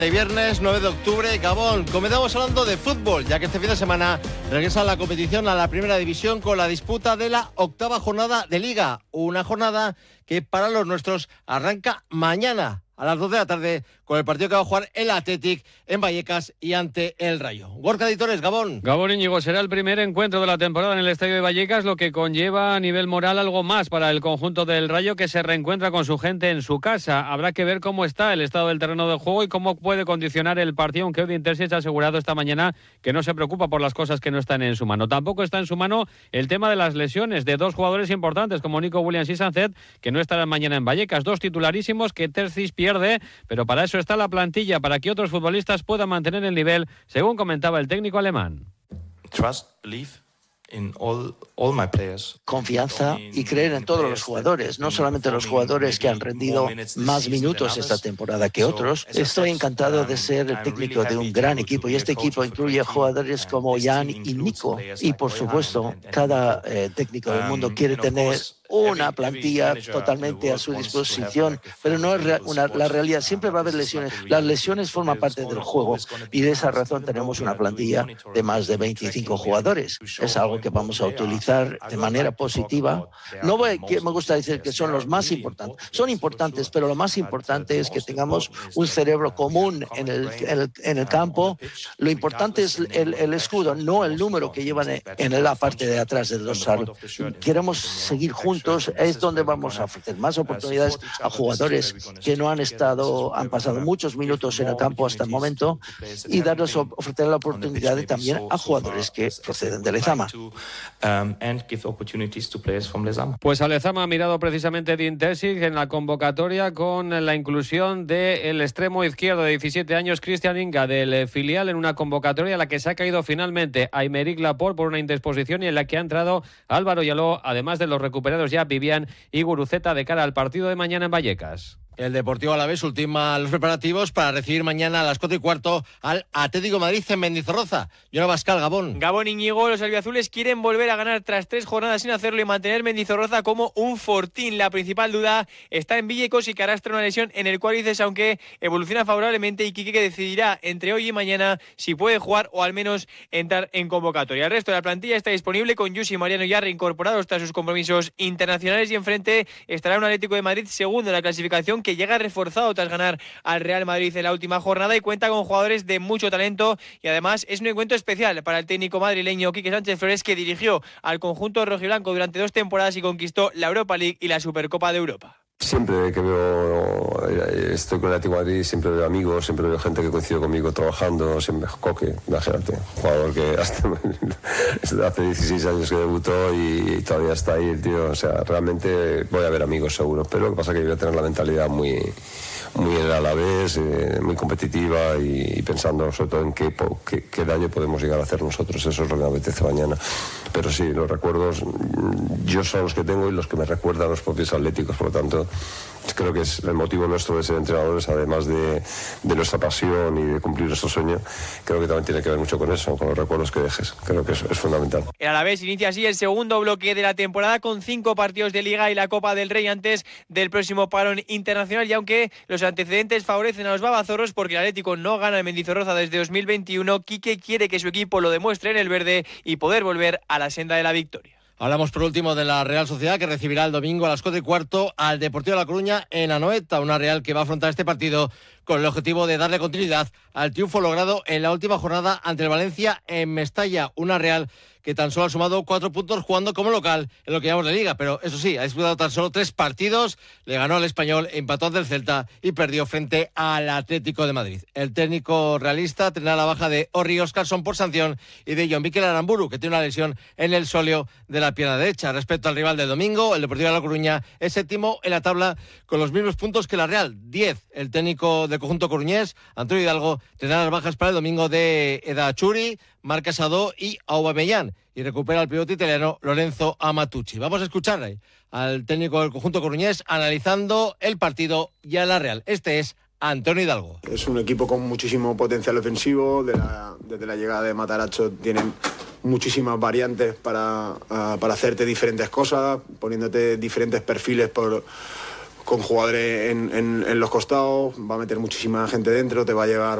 De viernes 9 de octubre, Gabón. Comenzamos hablando de fútbol, ya que este fin de semana regresa la competición a la primera división con la disputa de la 8ª jornada de Liga. Una jornada que para los nuestros arranca mañana a las 2 de la tarde con el partido que va a jugar el Athletic en Vallecas y ante el Rayo. Gorka Editores, Gabón. Gabón, Íñigo, será el primer encuentro de la temporada en el Estadio de Vallecas, lo que conlleva a nivel moral algo más para el conjunto del Rayo, que se reencuentra con su gente en su casa. Habrá que ver cómo está el estado del terreno de juego y cómo puede condicionar el partido, aunque Odin Terzic ha asegurado esta mañana que no se preocupa por las cosas que no están en su mano. Tampoco está en su mano el tema de las lesiones de dos jugadores importantes como Nico Williams y Sancet, que no estarán mañana en Vallecas. Dos titularísimos que Terzic pierde, pero para eso está la plantilla, para que otros futbolistas puedan mantener el nivel, según comentaba el técnico alemán. Confianza y creer en todos los jugadores, no solamente los jugadores que han rendido más minutos esta temporada que otros. Estoy encantado de ser el técnico de un gran equipo, y este equipo incluye jugadores como Jan y Nico. Y por supuesto, cada técnico del mundo quiere tener una plantilla totalmente a su disposición, pero no es la realidad. Siempre va a haber lesiones. Las lesiones forman parte del juego, y de esa razón tenemos una plantilla de más de 25 jugadores. Es algo que vamos a utilizar de manera positiva. No me gusta decir que son los más importantes. Son importantes, pero lo más importante es que tengamos un cerebro común en el campo. Lo importante es el escudo, no el número que llevan en la parte de atrás del dorsal. Queremos seguir juntos. Es donde vamos a ofrecer más oportunidades a jugadores que no han pasado muchos minutos en el campo hasta el momento, y ofrecer la oportunidad también a jugadores que proceden de Lezama. Pues a Lezama ha mirado precisamente Edin Terzic en la convocatoria con la inclusión del extremo izquierdo de 17 años, Christian Inga, del filial, en una convocatoria en la que se ha caído finalmente Aymeric Laporte por una indisposición, y en la que ha entrado Álvaro Yaló, además de los recuperados ya Vivian y Guruceta, de cara al partido de mañana en Vallecas. El Deportivo Alavés ultima los preparativos para recibir mañana a las 4:15 al Atlético de Madrid en Mendizorroza. Yona Bascal, Gabón. Gabón, Íñigo, los albiazules quieren volver a ganar tras 3 jornadas sin hacerlo y mantener Mendizorroza como un fortín. La principal duda está en Villecos, y que arrastra una lesión en el cuádriceps, aunque evoluciona favorablemente, y Quique decidirá entre hoy y mañana si puede jugar o al menos entrar en convocatoria. El resto de la plantilla está disponible, con Yusi y Mariano ya reincorporados tras sus compromisos internacionales, y enfrente estará un Atlético de Madrid segundo en la clasificación, que llega reforzado tras ganar al Real Madrid en la última jornada y cuenta con jugadores de mucho talento, y además es un encuentro especial para el técnico madrileño Quique Sánchez Flores, que dirigió al conjunto rojiblanco durante 2 temporadas y conquistó la Europa League y la Supercopa de Europa. Siempre que estoy con el Atlético de Madrid, siempre veo amigos, siempre veo gente que coincide conmigo trabajando, siempre Coque, imagínate, jugador que hasta hace 16 años que debutó y todavía está ahí el tío. O sea, realmente voy a ver amigos seguro, pero lo que pasa es que voy a tener la mentalidad muy en el Alavés, muy competitiva, y pensando sobre todo en qué daño podemos llegar a hacer nosotros. Eso es lo que me apetece mañana. Pero sí, los recuerdos yo son los que tengo y los que me recuerdan los propios atléticos. Por lo tanto, creo que es el motivo nuestro de ser entrenadores, además de nuestra pasión y de cumplir nuestro sueño. Creo que también tiene que ver mucho con eso, con los recuerdos que dejes. Creo que es fundamental. El Alavés inicia así el segundo bloque de la temporada, con 5 partidos de Liga y la Copa del Rey antes del próximo parón internacional, y aunque los antecedentes favorecen a los babazorros porque el Atlético no gana en Mendizorroza desde 2021, Quique quiere que su equipo lo demuestre en el verde y poder volver a la senda de la victoria. Hablamos por último de la Real Sociedad, que recibirá el domingo a las 4:15 al Deportivo de La Coruña en Anoeta. Una Real que va a afrontar este partido con el objetivo de darle continuidad al triunfo logrado en la última jornada ante el Valencia en Mestalla. Una Real que tan solo ha sumado 4 puntos jugando como local en lo que llamamos de Liga, pero eso sí, ha disputado tan solo 3 partidos, le ganó al Español, empató ante el Celta y perdió frente al Atlético de Madrid. El técnico realista tendrá la baja de Orri Óscarsson por sanción y de Jon Mikel Aramburu, que tiene una lesión en el sóleo de la pierna derecha. Respecto al rival del domingo, el Deportivo de La Coruña es séptimo en la tabla con los mismos puntos que la Real, 10. El técnico del conjunto coruñés, Antonio Hidalgo, tendrá las bajas para el domingo de Eda Churi, Marc Casado y Aubameyang, y recupera el pivote italiano Lorenzo Amatucci. Vamos a escuchar al técnico del conjunto coruñés analizando el partido y a la Real. Este es Antonio Hidalgo. Es un equipo con muchísimo potencial ofensivo. Desde la llegada de Matarazzo tienen muchísimas variantes para hacerte diferentes cosas, poniéndote diferentes perfiles por con jugadores en los costados, va a meter muchísima gente dentro, te va a llevar